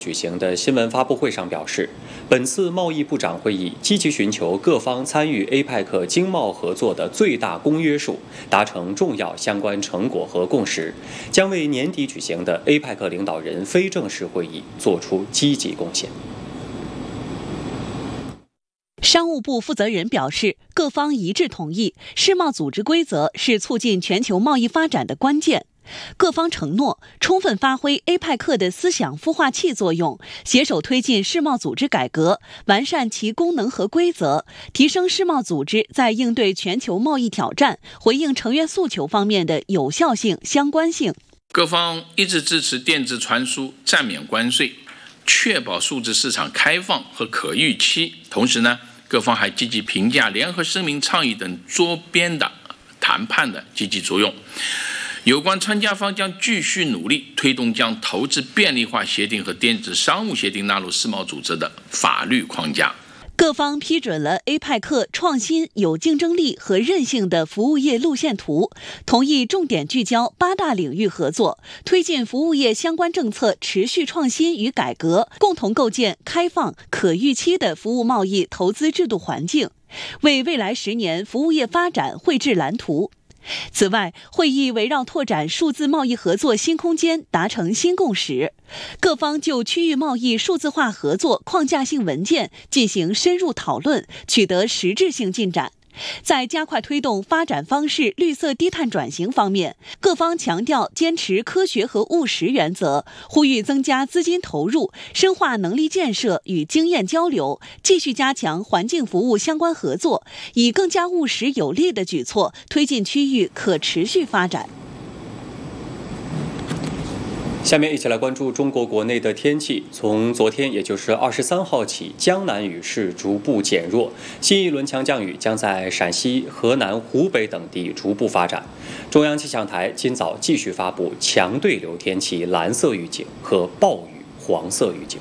举行的新闻发布会上表示，本次贸易部长会议积极寻求各方参与 APEC 经贸合作的最大公约数，达成重要相关成果和共识，将为年底举行的 APEC 领导人非正式会议做出积极贡献。 商务部负责人表示，各方一致同意，世贸组织规则是促进全球贸易发展的关键。各方承诺充分发挥 APEC 的思想孵化器作用，携手推进世贸组织改革，完善其功能和规则，提升世贸组织在应对全球贸易挑战、回应成员诉求方面的有效性、相关性。 各方一致支持电子传输暂免关税，确保数字市场开放和可预期。同时呢，各方还积极评价联合声明倡议等桌边的谈判的积极作用。有关参加方将继续努力推动将投资便利化协定和电子商务协定纳入世贸组织的法律框架。 各方批准了 APEC 创新、有竞争力和韧性的服务业路线图，同意重点聚焦8大领域合作，推进服务业相关政策持续创新与改革，共同构建开放、可预期的服务贸易投资制度环境，为未来10年服务业发展绘制蓝图。此外，会议围绕拓展数字贸易合作新空间达成新共识，各方就区域贸易数字化合作框架性文件进行深入讨论，取得实质性进展。在加快推动发展方式绿色低碳转型方面，各方强调坚持科学和务实原则，呼吁增加资金投入，深化能力建设与经验交流，继续加强环境服务相关合作，以更加务实有力的举措推进区域可持续发展。 下面一起来关注中国国内的天气。从昨天，也就是23号起，江南雨势逐步减弱，新一轮强降雨将在陕西、河南、湖北等地逐步发展。中央气象台今早继续发布强对流天气蓝色预警和暴雨黄色预警。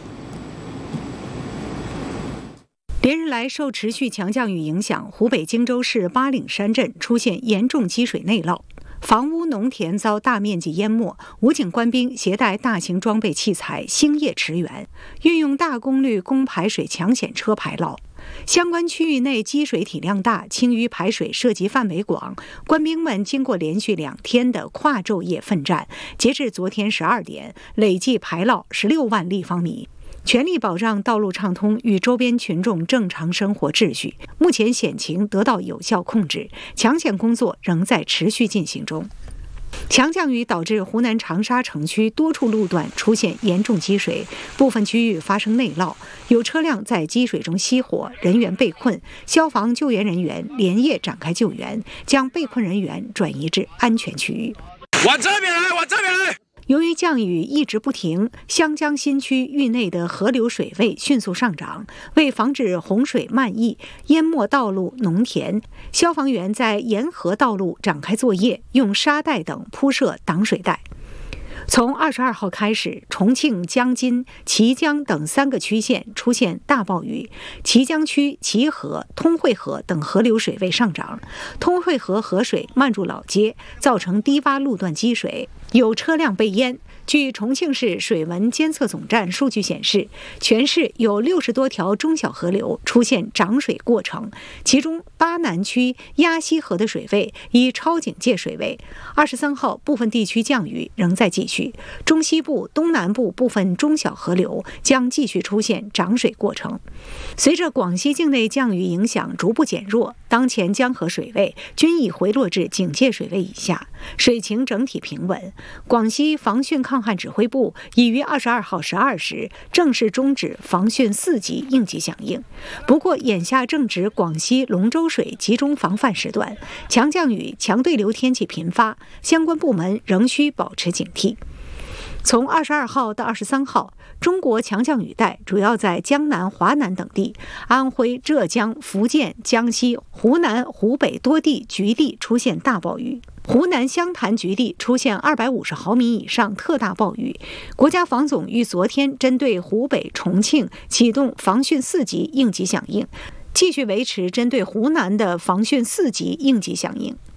连日来，受持续强降雨影响，湖北荆州市巴岭山镇出现严重积水内涝。房屋、农田遭大面积淹没，武警官兵携带大型装备器材星夜驰援，运用大功率供排水抢险车排涝。相关区域内积水体量大，清淤排水涉及范围广，官兵们经过连续2天的跨昼夜奋战，截至昨天12点，累计排涝16万立方米。全力保障道路畅通与周边群众正常生活秩序。目前险情得到有效控制，抢险工作仍在持续进行中。强降雨导致湖南长沙城区多处路段出现严重积水，部分区域发生内涝，有车辆在积水中熄火，人员被困，消防救援人员连夜展开救援，将被困人员转移至安全区域。 往这边来，往这边来！ 由于降雨一直不停，湘江新区域内的河流水位迅速上涨，为防止洪水漫溢淹没道路、农田，消防员在沿河道路展开作业，用沙袋等铺设挡水带。从22号开始，重庆、江津、綦江等3个区县出现大暴雨，綦江区綦河、通惠河等河流水位上涨，通惠河河水漫入老街，造成低洼路段积水，有车辆被淹。据重庆市水文监测总站数据显示，全市有60多条中小河流出现涨水过程，其中巴南区鸭溪河的水位已超警戒水位。23号部分地区降雨仍在继续，中西部、东南部部分中小河流将继续出现涨水过程。随着广西境内降雨影响逐步减弱，当前江河水位均已回落至警戒水位以下，水情整体平稳。广西防汛抗旱指挥部已于22号12时正式终止防汛4级应急响应。不过，眼下正值广西龙舟水集中防范时段，强降雨、强对流天气频发，相关部门仍需保持警惕。从22号到23号，中国强降雨带主要在江南、华南等地，安徽、浙江、福建、江西、湖南、湖北多地局地出现大暴雨。湖南湘潭局地出现250毫米以上特大暴雨。国家防总于昨天针对湖北、重庆启动防汛4级应急响应，继续维持针对湖南的防汛4级应急响应。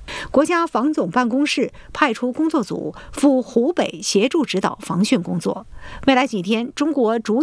国家防总办公室派出工作组赴湖北协助指导防汛工作。未来几天，中国逐